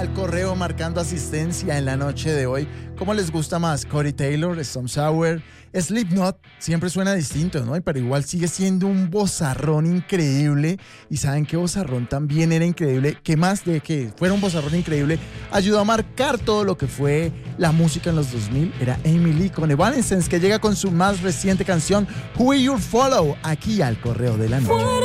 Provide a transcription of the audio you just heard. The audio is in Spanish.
al correo marcando asistencia en la noche de hoy. ¿Cómo les gusta más? Corey Taylor, Storm Sour, Slipknot, siempre suena distinto, ¿no? Pero igual sigue siendo un vozarrón increíble. Y saben que vozarrón también era increíble, que más de que fuera un vozarrón increíble, ayudó a marcar todo lo que fue la música en los 2000. Era Amy Lee con Evanescence, que llega con su más reciente canción Who Will You Follow, aquí al correo de la noche.